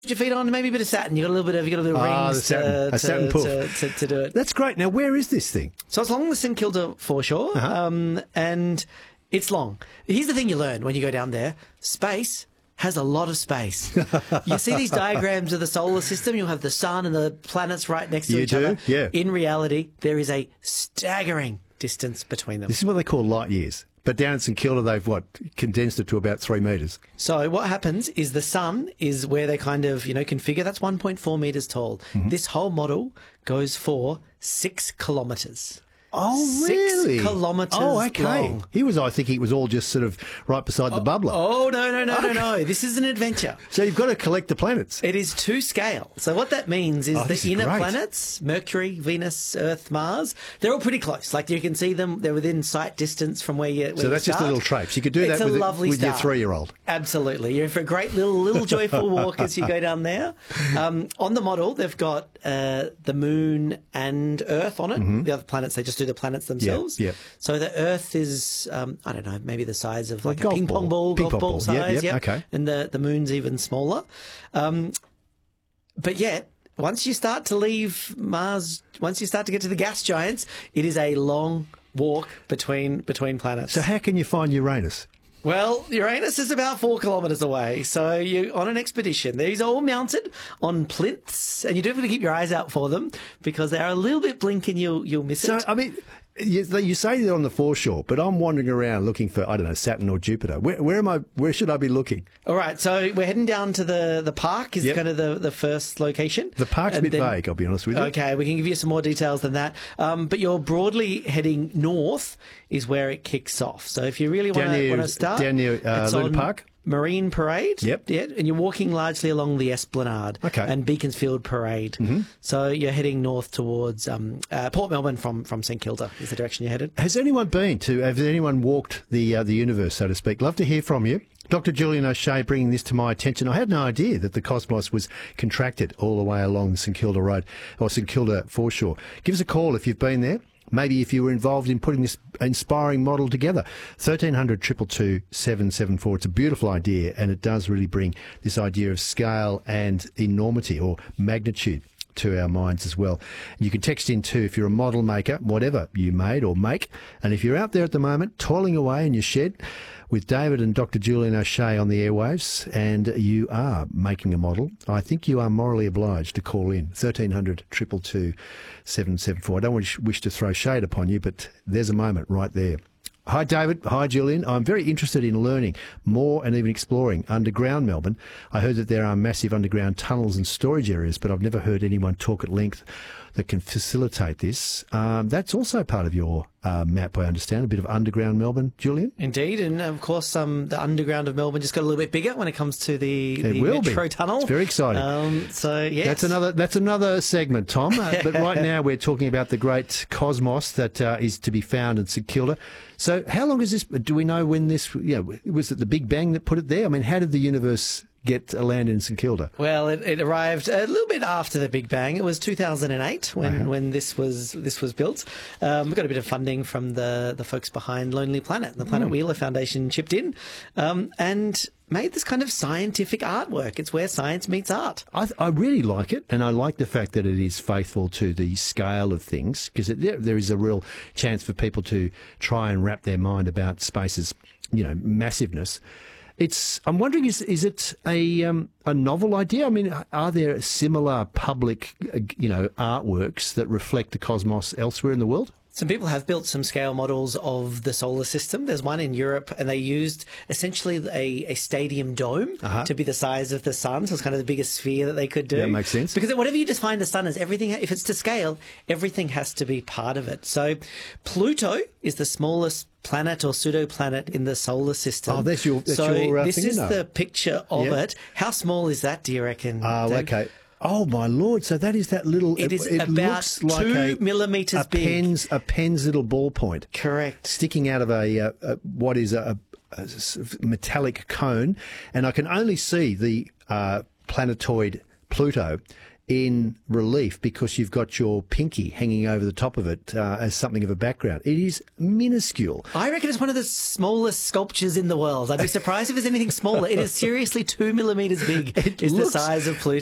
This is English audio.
Put your feet on, maybe a bit of Saturn. You got a little bit of rings Saturn poof. to do it. That's great. Now, where is this thing? So it's along the St Kilda foreshore, and it's long. Here's the thing you learn when you go down there: space has a lot of space. You see these diagrams of the solar system. You'll have the sun and the planets right next to each other. Yeah. In reality, there is a staggering distance between them. This is what they call light years. But down in St Kilda, they've, condensed it to about 3 metres. So what happens is the sun is where they kind of, configure. That's 1.4 metres tall. Mm-hmm. This whole model goes for 6 kilometres. Oh, really? 6 kilometres long. I thinking it was all just sort of right beside the bubbler. Oh, no. This is an adventure. So you've got to collect the planets. It is to scale. So what that means is the inner great. planets, Mercury, Venus, Earth, Mars, they're all pretty close. Like you can see them, they're within sight distance from where you So that's just a little traipse. You could do that with your 3-year-old. Absolutely. You're in for a great little joyful walk as you go down there. On the model, they've got the moon and Earth on it. Mm-hmm. The other planets, they just do the planets themselves. Yeah. So the Earth is, I don't know, maybe the size of like a golf ping pong ball, golf ball size. Yep. Okay. And the moon's even smaller. But yet, once you start to leave Mars, once you start to get to the gas giants, it is a long walk between planets. So how can you find Uranus? Well, Uranus is about 4 kilometres away, so you're on an expedition. These are all mounted on plinths, and you do have to keep your eyes out for them because they are a little bit blink and you'll miss it. So, I mean, you say they're on the foreshore, but I'm wandering around looking for, I don't know, Saturn or Jupiter. Where should I be looking? All right, so we're heading down to the park is kind of the first location. The park's a bit vague, I'll be honest with you. Okay, we can give you some more details than that. But you're broadly heading north is where it kicks off. So if you really want to start, down near Luna Park? Marine Parade. Yep. Yeah, and you're walking largely along the Esplanade and Beaconsfield Parade. Mm-hmm. So you're heading north towards Port Melbourne from St Kilda is the direction you're headed. Has anyone walked the universe, so to speak? Love to hear from you. Dr. Julian O'Shea bringing this to my attention. I had no idea that the cosmos was contracted all the way along the St Kilda Road or St Kilda foreshore. Give us a call if you've been there. Maybe if you were involved in putting this inspiring model together. 1300 222 774. It's a beautiful idea, and it does really bring this idea of scale and enormity or magnitude to our minds as well. You can text in too if you're a model maker, whatever you made or make. And if you're out there at the moment toiling away in your shed with David and Dr. Julian O'Shea on the airwaves and you are making a model, I think you are morally obliged to call in 1300 222 774. I don't wish to throw shade upon you, but there's a moment right there. Hi, David. Hi, Julian. I'm very interested in learning more and even exploring underground Melbourne. I heard that there are massive underground tunnels and storage areas, but I've never heard anyone talk at length that can facilitate this. That's also part of your map, I understand, a bit of underground Melbourne, Julian? Indeed, and of course the underground of Melbourne just got a little bit bigger when it comes to the metro tunnel. It's very exciting. So, yes. That's another segment, Tom. But right now we're talking about the great cosmos that is to be found in St Kilda. So how long is this? Do we know when this, was it the Big Bang that put it there? I mean, how did the universe get a land in St Kilda? Well, it arrived a little bit after the Big Bang. It was 2008 when this was built. We got a bit of funding from the folks behind Lonely Planet. The Planet Wheeler Foundation chipped in and made this kind of scientific artwork. It's where science meets art. I really like it, and I like the fact that it is faithful to the scale of things, because there is a real chance for people to try and wrap their mind about space's, massiveness. I'm wondering, is it a novel idea? I mean, are there similar public, artworks that reflect the cosmos elsewhere in the world? Some people have built some scale models of the solar system. There's one in Europe, and they used essentially a stadium dome to be the size of the sun. So it's kind of the biggest sphere that they could do. That makes sense. Because whatever you define the sun as, everything, if it's to scale, everything has to be part of it. So Pluto is the smallest planet or pseudo-planet in the solar system. Oh, that's your this thing, is the picture of it. How small is that, do you reckon? Oh, okay. Oh, my Lord. So that is that little... It about looks like 2 millimetres big. A pen's little ballpoint. Correct. Sticking out of what is a metallic cone. And I can only see the planetoid Pluto in relief because you've got your pinky hanging over the top of it as something of a background. It is minuscule. I reckon it's one of the smallest sculptures in the world. I'd be surprised if there's anything smaller. It is seriously 2 millimetres big. Is the size of Pluto.